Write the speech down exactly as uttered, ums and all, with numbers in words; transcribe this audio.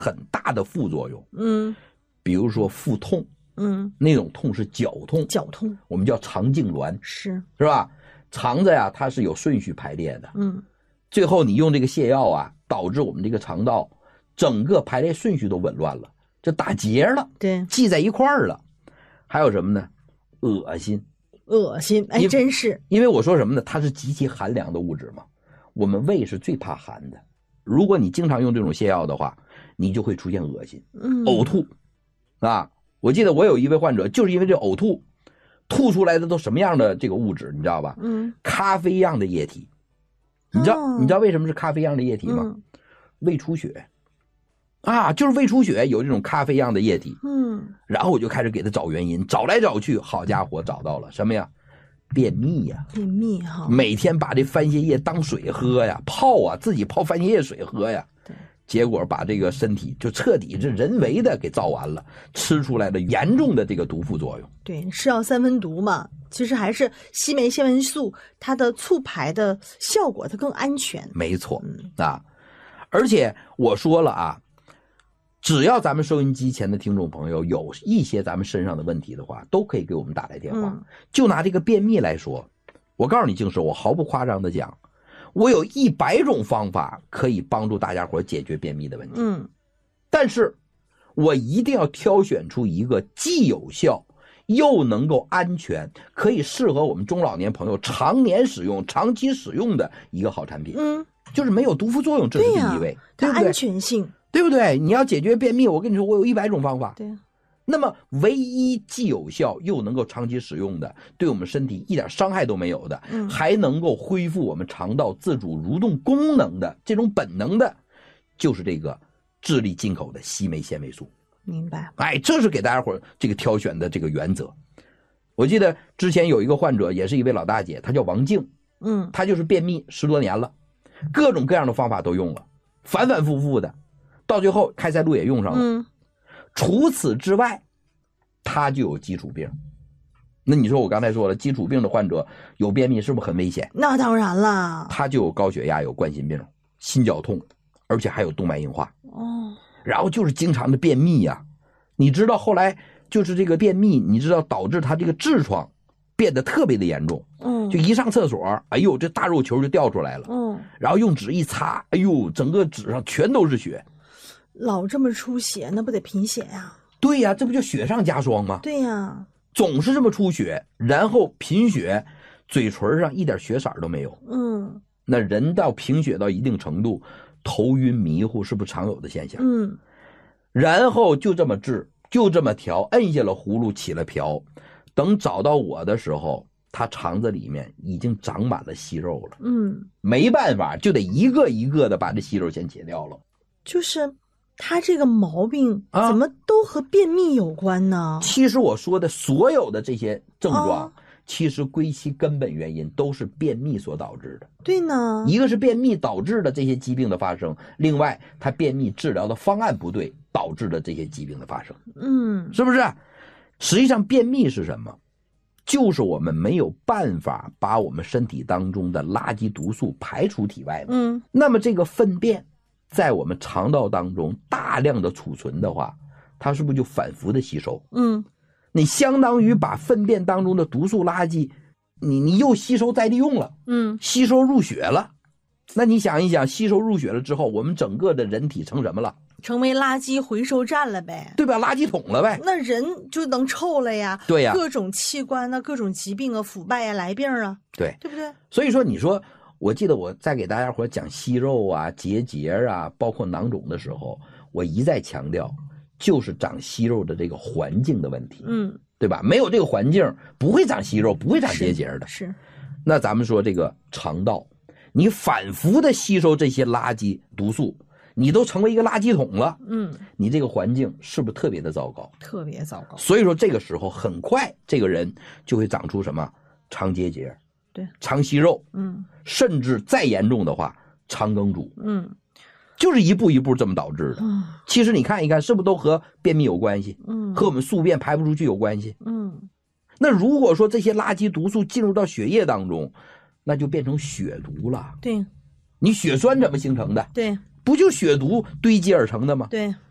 很大的副作用。 嗯， 比如说腹痛， 嗯， 那种痛是绞痛， 绞痛我们叫肠痉挛， 是是吧？肠子呀，它是有顺序排列的， 嗯， 最后你用这个泻药啊，导致我们这个肠道整个排列顺序都紊乱了，就打结了， 对， 系在一块儿了。还有什么呢？恶心， 恶心，哎，真是， 因为我说什么呢？它是极其寒凉的物质嘛，我们胃是最怕寒的。如果你经常用这种泻药的话，你就会出现恶心、 嗯， 呕吐啊。我记得我有一位患者，就是因为这呕吐，吐出来的都什么样的这个物质，你知道吧？ 嗯， 咖啡样的液体。你知道、哦、你知道为什么是咖啡样的液体吗？ 嗯、 胃出血啊，就是胃出血有这种咖啡样的液体。 嗯， 然后我就开始给他找原因，找来找去，好家伙，找到了什么呀？便秘呀， 便秘哈， 每天把这番茄叶当水喝呀，泡啊，自己泡番茄叶水喝呀。 对， 结果把这个身体就彻底是人为的给造完了，吃出来了严重的这个毒副作用。 对，吃药三分毒嘛，其实还是西酶纤维素它的促排的效果它更安全。 没错、 嗯、 啊，而且我说了啊，只要咱们收音机前的听众朋友有一些咱们身上的问题的话，都可以给我们打来电话。 嗯、 就拿这个便秘来说，我告诉你，静师，我毫不夸张的讲，我有一百种方法可以帮助大家伙解决便秘的问题。 嗯， 但是我一定要挑选出一个既有效又能够安全，可以适合我们中老年朋友常年使用、长期使用的一个好产品。 嗯， 就是没有毒副作用，这是第一位，对呀， 它安全性。 对不对？你要解决便秘，我跟你说，我有一百种方法。 对， 那么唯一既有效又能够长期使用的，对我们身体一点伤害都没有的， 嗯， 还能够恢复我们肠道自主蠕动功能的这种本能的，就是这个智利进口的硒镁纤维素。 明白？ 哎，这是给大家伙这个挑选的这个原则。我记得之前有一个患者，也是一位老大姐，她叫王静， 嗯， 她就是便秘十多年了，各种各样的方法都用了，反反复复的。到最后开塞露也用上了、 嗯、 除此之外他就有基础病。那你说我刚才说了，基础病的患者有便秘是不是很危险？ 那当然了， 他就有高血压，有冠心病，心绞痛，而且还有动脉硬化。 哦， 然后就是经常的便秘呀、啊、你知道后来就是这个便秘，你知道导致他这个痔疮变得特别的严重。 嗯， 就一上厕所，哎呦，这大肉球就掉出来了。 嗯， 然后用纸一擦，哎呦，整个纸上全都是血。 老这么出血，那不得贫血呀？ 对呀，这不就雪上加霜吗？ 对呀， 总是这么出血，然后贫血，嘴唇上一点血色都没有。 嗯， 那人到贫血到一定程度，头晕迷糊是不是常有的现象？ 嗯， 然后就这么治，就这么调，摁下了葫芦起了瓢。等找到我的时候，他肠子里面已经长满了息肉了。 嗯， 没办法，就得一个一个的把这息肉先切掉了。 就是他这个毛病怎么都和便秘有关呢？ 啊、其实我说的所有的这些症状、 哦、 其实归其根本原因都是便秘所导致的。 对呢， 一个是便秘导致的这些疾病的发生，另外他便秘治疗的方案不对导致的这些疾病的发生。 嗯， 是不是？实际上便秘是什么？就是我们没有办法把我们身体当中的垃圾毒素排出体外。 嗯， 那么这个粪便在我们肠道当中大量的储存的话，它是不是就反复的吸收？ 嗯， 你相当于把粪便当中的毒素垃圾，你你又吸收再利用了， 嗯， 吸收入血了。那你想一想，吸收入血了之后，我们整个的人体成什么了？ 成为垃圾回收站了呗， 对吧？垃圾桶了呗。 那人就能臭了呀。 对呀， 各种器官呢，各种疾病啊，腐败呀，来病啊， 对， 对不对？ 所以说，你说，我记得我在给大家伙讲息肉啊、结节啊，包括囊肿的时候，我一再强调，就是长息肉的这个环境的问题， 嗯， 对吧？没有这个环境，不会长息肉，不会长结节的。 是。是那咱们说这个肠道，你反复的吸收这些垃圾毒素。你都成为一个垃圾桶了， 嗯， 你这个环境是不是特别的糟糕？ 特别糟糕。 所以说这个时候很快这个人就会长出什么肠结节， 对， 肠息肉， 嗯， 甚至再严重的话肠梗阻， 嗯， 就是一步一步这么导致的。 嗯， 其实你看一看，是不是都和便秘有关系？ 嗯， 和我们宿便排不出去有关系。 嗯， 那如果说这些垃圾毒素进入到血液当中，那就变成血毒了。 对， 你血栓怎么形成的？ 对。 不就血毒堆积而成的吗？ 对，